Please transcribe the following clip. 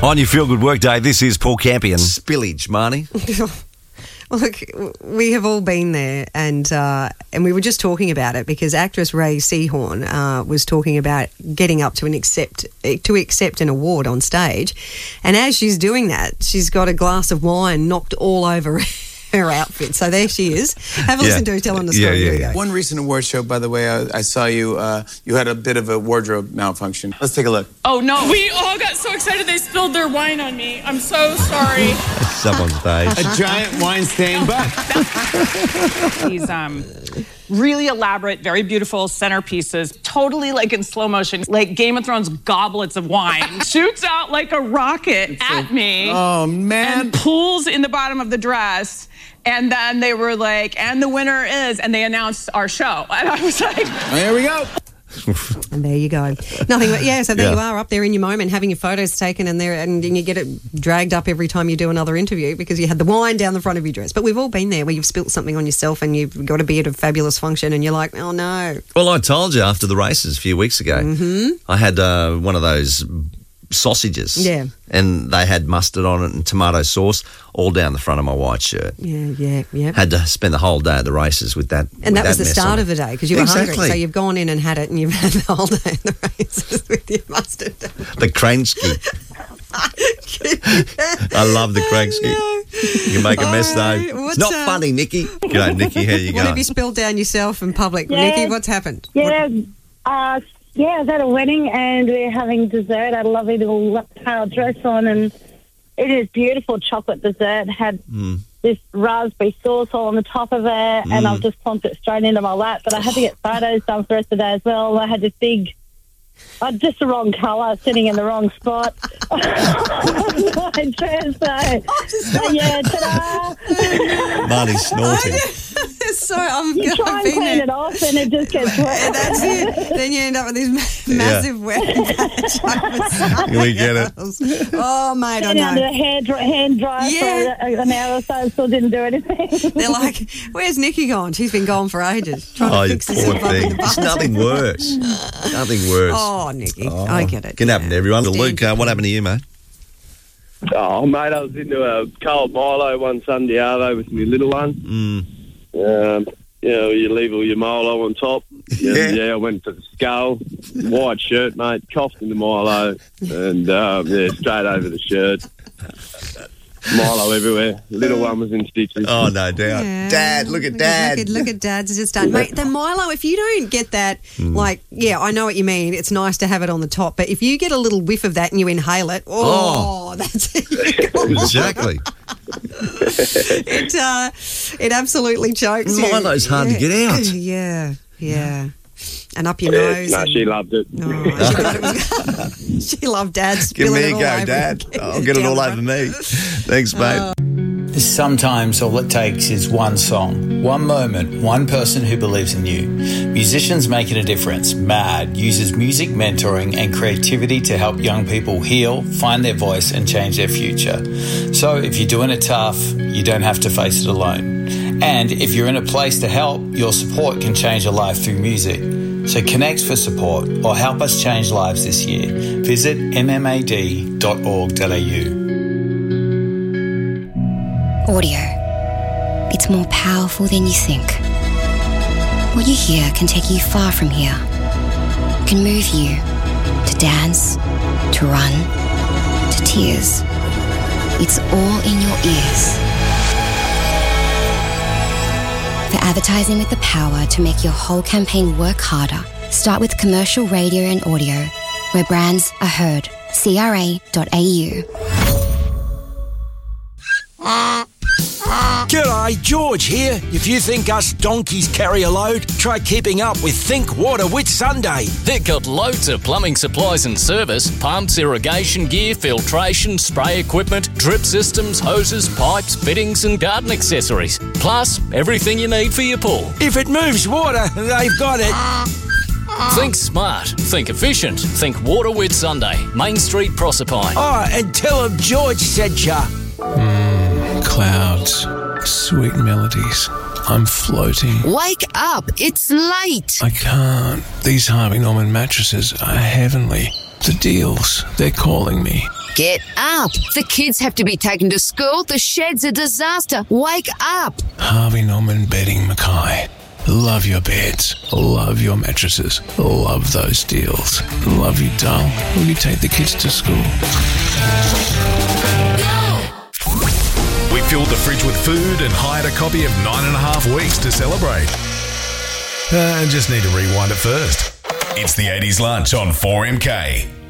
On your Feel Good Work Day, this is Paul Campion. Spillage, Marnie. Well, look, we have all been there, and we were just talking about it because actress Ray Seahorn was talking about getting up to accept an award on stage, and as she's doing that, she's got a glass of wine knocked all over her outfit. So there she is. Have a listen to her telling the story. Here we go. One recent award show, by the way, I saw you had a bit of a wardrobe malfunction. Let's take a look. Oh, no. We all got so excited they spilled their wine on me. I'm so sorry. Someone's stage. A giant wine stain. These really elaborate, very beautiful centerpieces, totally like in slow motion, like Game of Thrones goblets of wine. Shoots out like a rocket at me. Oh, man. And pulls in the bottom of the dress. And then they were like, and the winner is, and they announced our show. And I was like, there we go. And there you go. Nothing but, so there you are up there in your moment having your photos taken and you get it dragged up every time you do another interview because you had the wine down the front of your dress. But we've all been there where you've spilt something on yourself and you've got to be at a fabulous function and you're like, oh no. Well, I told you after the races a few weeks ago, I had one of those sausages. Yeah. And they had mustard on it and tomato sauce all down the front of my white shirt. Yeah. Had to spend the whole day at the races with that. And that was the start of the day because you were hungry. Exactly. So you've gone in and had it and you've had the whole day in the races with your mustard. The Kransky. I love the Kransky. You make a mess though. It's not funny, Nikki. G'day, Nikki. How you going? What have you spilled down yourself in public? Yeah. Nikki, what's happened? I was at a wedding and we're having dessert. I had a lovely little pale dress on and it is beautiful chocolate dessert. Had this raspberry sauce all on the top of it and I've just plumped it straight into my lap. But I had to get photos done for the rest of the day as well. I had this big, just the wrong colour, sitting in the wrong spot. My dress, ta-da! Marnie's snorting. So I'm you try and clean it off and it just gets wet. That's it. Then you end up with this massive wet patch. We get it. Oh, mate, I know. Under the hand dryer for an hour or so, still didn't do anything. They're like, where's Nikki gone? She's been gone for ages. Trying to fix this poor up in thing. the bus. It's nothing worse. Nothing worse. Oh, Nikki, I get it. Can happen to everyone. Luke, what happened to you, mate? Oh, mate, I was into a cold Milo one Sunday arvo with my little one. You leave all your Milo on top. I went to the skull, white shirt, mate, coughed into Milo, and straight over the shirt. Milo everywhere. Little one was in stitches. Oh, no doubt. Yeah. Dad, look at Dad. Look at Dad's just done. Mate, the Milo, if you don't get that, I know what you mean. It's nice to have it on the top, but if you get a little whiff of that and you inhale it, that's it. Exactly. It absolutely chokes you. Milo's hard to get out. Yeah. And up your nose. No, she loved it. She loved Dad Give spilling me it a all go, over. Dad. I'll get it all over me. Thanks, mate. Sometimes all it takes is one song, one moment, one person who believes in you. Musicians Making a Difference, MAD, uses music mentoring and creativity to help young people heal, find their voice and change their future. So if you're doing it tough, you don't have to face it alone. And if you're in a place to help, your support can change a life through music. So connect for support or help us change lives this year. Visit mmad.org.au. Audio. It's more powerful than you think. What you hear can take you far from here. Can move you to dance, to run, to tears. It's all in your ears. For advertising with the power to make your whole campaign work harder, start with commercial radio and audio, where brands are heard. CRA.au. G'day, George here. If you think us donkeys carry a load, try keeping up with Think Water Whitsunday. They've got loads of plumbing supplies and service, pumps, irrigation gear, filtration, spray equipment, drip systems, hoses, pipes, fittings and garden accessories. Plus, everything you need for your pool. If it moves water, they've got it. Think smart, think efficient, think Water Whitsunday, Main Street, Proserpine. Oh, and tell them George sent ya. Clouds, sweet melodies. I'm floating. Wake up, it's late. I can't. These Harvey Norman mattresses are heavenly. The deals, they're calling me. Get up. The kids have to be taken to school. The shed's a disaster. Wake up. Harvey Norman Bedding Mackay. Love your beds. Love your mattresses. Love those deals. Love you, doll. Will you take the kids to school? We filled the fridge with food and hired a copy of 9.5 Weeks to celebrate. Just need to rewind it first. It's the 80s lunch on 4MK.